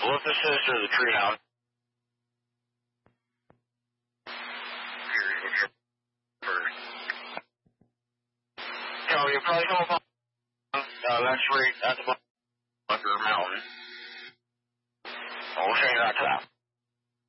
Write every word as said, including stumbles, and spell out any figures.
what this is to the tree house. So you probably come up on uh, that's right at the Bunker Mountain. I'll show you that trap.